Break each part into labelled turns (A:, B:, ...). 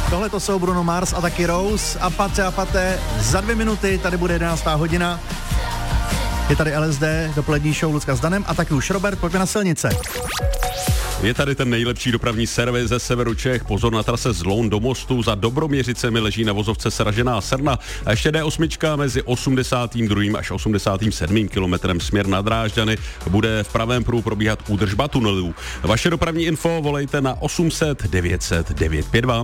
A: Tohle to jsou Bruno Mars a taky Rose a Pate. Za 2 minuty tady bude 11. hodina. Je tady LSD, dopolední show Lucka s Danem a taky už Robert, pojďme na silnice.
B: Je tady ten nejlepší dopravní servis ze severu Čech. Pozor na trase z Loun do Mostu. Za Dobroměřicemi leží na vozovce sražená srna. A ještě D8 mezi 82. až 87. kilometrem směr na Drážďany. Bude v pravém pruhu probíhat údržba tunelů. Vaše dopravní info volejte na 800 900 952.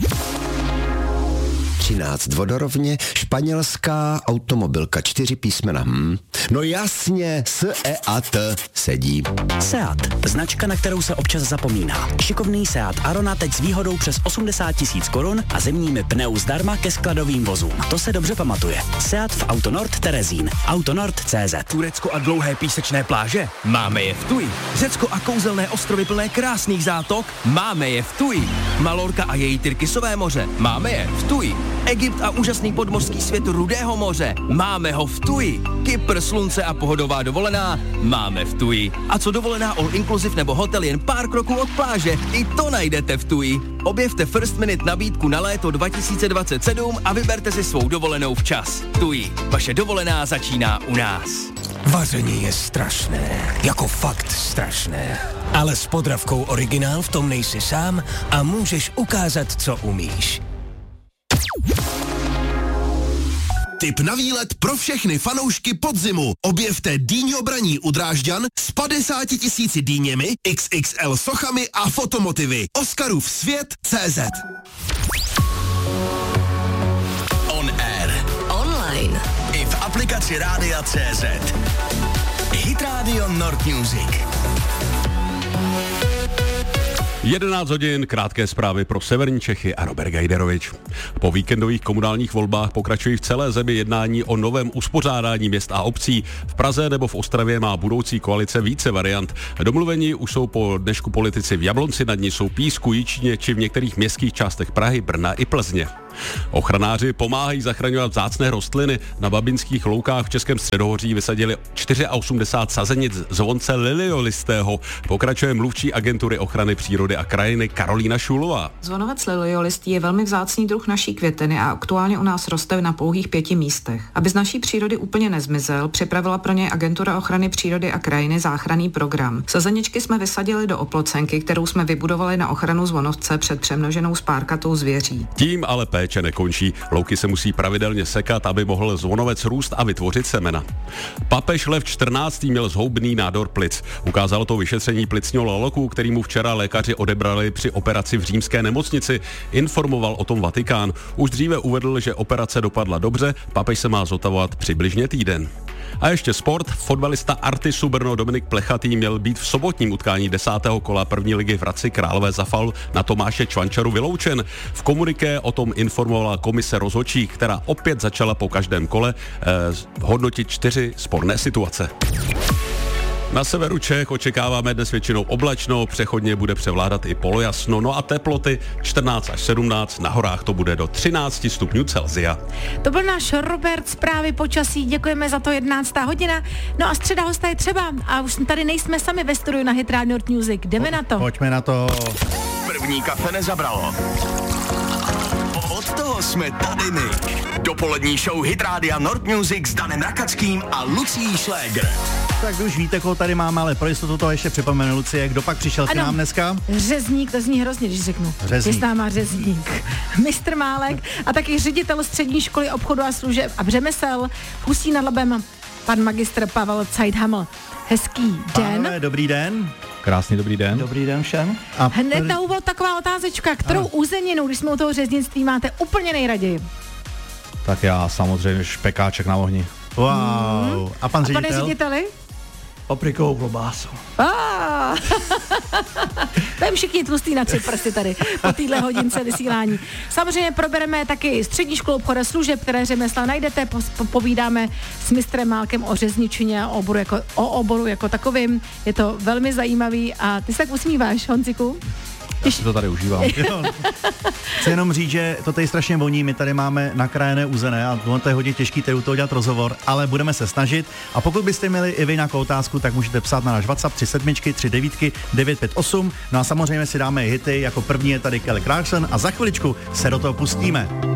C: 13 vodorovně, španělská automobilka, 4 písmena. No jasně, SEAT sedí.
D: SEAT, značka, na kterou se občas zapomíná. Šikovný SEAT Arona teď s výhodou přes 80 000 korun a zimními pneu zdarma ke skladovým vozům. To se dobře pamatuje. SEAT v Autonord Terezín. Autonord.cz.
E: Turecko a dlouhé písečné pláže? Máme je v Tuji. Řecko a kouzelné ostrovy plné krásných zátok? Máme je v Tuji. Malorka a její Tyrkisové moře? Máme je v Tuji. Egypt a úžasný podmořský svět Rudého moře? Máme ho v Tuji. Kypr, slunce a pohodová dovolená? Máme v Tuji. A co dovolená all inclusive nebo hotel jen pár kroků od pláže? I to najdete v Tuji. Objevte First Minute nabídku na léto 2027 a vyberte si svou dovolenou včas. Tuji. Vaše dovolená začíná u nás.
F: Vaření je strašné, jako fakt strašné. Ale s Podravkou Originál v tom nejsi sám a můžeš ukázat, co umíš.
G: Tip na výlet pro všechny fanoušky podzimu. Objevte Dýňo Braní u Drážďan s 50 000 dýněmi, XXL sochami a fotomotivy. Oscarův svět.cz. On air.
H: Online.
G: I v aplikaci Rádia.cz. Hit Radio Nord Music.
B: 11 hodin, krátké zprávy pro severní Čechy a Robert Gajderovič. Po víkendových komunálních volbách pokračují v celé zemi jednání o novém uspořádání měst a obcí. V Praze nebo v Ostravě má budoucí koalice více variant. Domluvení už jsou po dnešku politici v Jablonci nad ní, jsou Písku, Jičíně či v některých městských částech Prahy, Brna i Plzně. Ochranáři pomáhají zachraňovat vzácné rostliny. Na Babinských loukách v Českém středohoří vysadili 84 sazenic zvonce liliolistého. Pokračuje mluvčí agentury ochrany přírody a krajiny Karolína Šulová.
I: Zvonec liliolistý je velmi vzácný druh naší květiny a aktuálně u nás roste na pouhých 5 místech. Aby z naší přírody úplně nezmizel, připravila pro něj agentura ochrany přírody a krajiny záchranný program. Sazeničky jsme vysadili do oplocenky, kterou jsme vybudovali na ochranu zvonce před přemnoženou spárkatou zvěří.
B: Tím ale péče nekončí. Louky se musí pravidelně sekat, aby mohl zvonovec růst a vytvořit semena. Papež Lev XIV. Měl zhoubný nádor plic. Ukázalo to vyšetření plicního laloku, který mu včera lékaři odebrali při operaci v římské nemocnici. Informoval o tom Vatikán. Už dříve uvedl, že operace dopadla dobře, papež se má zotavovat přibližně týden. A ještě sport. Fotbalista Artisu Brno Dominik Plechatý měl být v sobotním utkání 10. kola první ligy v Hradci Králové za faul na Tomáše Čvančaru vyloučen. V komuniké o tom informovala komise rozhodčí, která opět začala po každém kole hodnotit 4 sporné situace. Na severu Čech očekáváme dnes většinou oblačno, přechodně bude převládat i polojasno, no a teploty 14 až 17, na horách to bude do 13 stupňů Celsia.
J: To byl náš Robert, zprávy počasí, děkujeme za to, 11. hodina. No a středa hosta je třeba a už tady nejsme sami ve studiu na Hit Radio Nord Music, jdeme na to.
A: Pojďme na to.
G: První kafe nezabralo. Od toho jsme tady my. Dopolední show Hit Rádia Nord Music s Danem Rakackým a Lucí Šlégr.
A: Tak už víte, koho tady máme, ale pro jistotu to ještě připomenu, Lucie, kdo pak přišel k nám dneska?
J: Řezník, to zní hrozně, když řeknu.
A: Řezník.
J: Je s náma řezník. Mistr Málek a taky ředitel střední školy obchodu a služeb a řemesel v Ústí nad Labem, pan magistr Pavel Zeithaml. Hezký den.
A: Pánové, dobrý den.
K: Krásný dobrý den.
A: Dobrý den všem.
J: A hned na úvod taková otázečka, kterou uzeninu, když jsme u toho řeznictví, máte úplně nejraději?
K: Tak já samozřejmě špekáček na ohni.
A: Wow. A pan ředitel?
J: Pane řediteli?
L: Paprikovou klobásu.
J: Budeme všichni tlustý na 3 prsty tady po téhle hodince vysílání. Samozřejmě probereme taky střední školu obchodu a služeb, které řemesla najdete, povídáme s mistrem Málkem o řezničině a o oboru jako takovým. Je to velmi zajímavý a ty se tak usmíváš, Honziku?
K: Já si to tady užívám.
A: Chci jenom říct, že to tady strašně voní, my tady máme nakrájené uzené a to je hodně těžký tady u toho dělat rozhovor, ale budeme se snažit. A pokud byste měli i vy nějakou otázku, tak můžete psát na náš WhatsApp 37 39 958. No a samozřejmě si dáme hity, jako první je tady Kelly Clarkson a za chviličku se do toho pustíme.